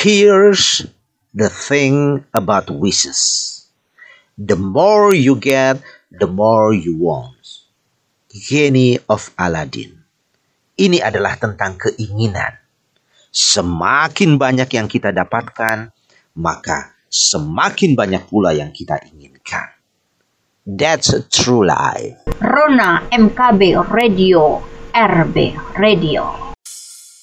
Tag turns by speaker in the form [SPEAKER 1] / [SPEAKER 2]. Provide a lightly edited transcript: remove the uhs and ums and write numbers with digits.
[SPEAKER 1] Here's the thing about wishes. The more you get, the more you want. Genie of Aladdin. Ini adalah tentang keinginan. Semakin banyak yang kita dapatkan, maka semakin banyak pula yang kita inginkan. That's a true life.
[SPEAKER 2] Rona MKB Radio, RB Radio.